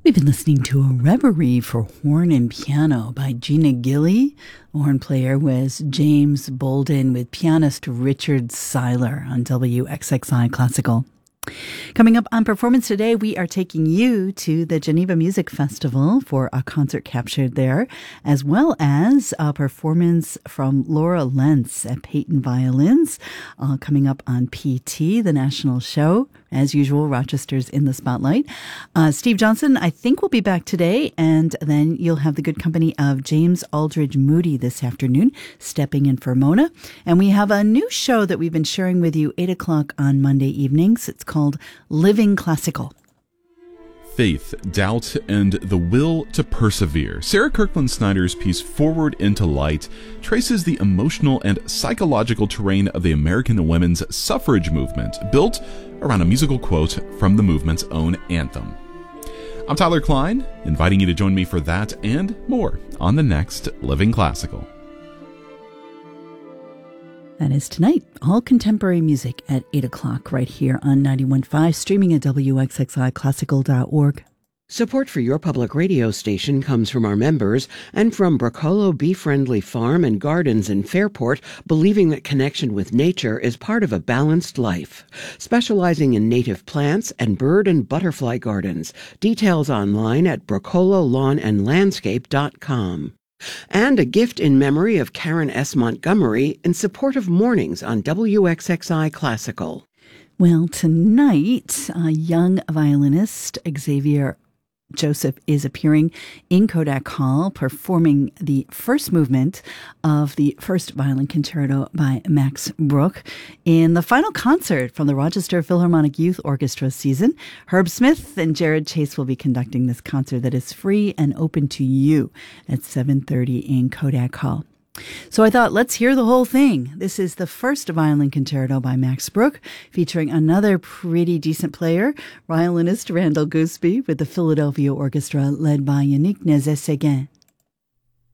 We've been listening to a reverie for horn and piano by Gina Gilly. The horn player was James Bolden with pianist Richard Seiler on WXXI Classical. Coming up on Performance Today, we are taking you to the Geneva Music Festival for a concert captured there, as well as a performance from Laura Lentz at Peyton Violins, coming up on PT, the national show. As usual, Rochester's in the spotlight. Steve Johnson, I think, will be back today, and then you'll have the good company of James Aldridge Moody this afternoon, stepping in for Mona. And we have a new show that we've been sharing with you 8 o'clock on Monday evenings. It's called Living Classical. Faith, doubt, and the will to persevere. Sarah Kirkland Snyder's piece Forward into Light traces the emotional and psychological terrain of the American women's suffrage movement, built around a musical quote from the movement's own anthem. I'm Tyler Klein, inviting you to join me for that and more on the next Living Classical. That is tonight. All contemporary music at 8 o'clock right here on 91.5, streaming at WXXIClassical.org. Support for your public radio station comes from our members and from Bracolo Bee Friendly Farm and Gardens in Fairport, believing that connection with nature is part of a balanced life. Specializing in native plants and bird and butterfly gardens. Details online at bracololawnandlandscape.com. And a gift in memory of Karen S. Montgomery in support of mornings on WXXI Classical. Well, tonight, a young violinist, Xavier Joseph, is appearing in Kodak Hall performing the first movement of the first violin concerto by Max Bruch in the final concert from the Rochester Philharmonic Youth Orchestra season. Herb Smith and Jared Chase will be conducting this concert that is free and open to you at 7:30 in Kodak Hall. So I thought, let's hear the whole thing. This is the first violin concerto by Max Bruch, featuring another pretty decent player, violinist Randall Gooseby, with the Philadelphia Orchestra led by Yannick Nézet-Séguin.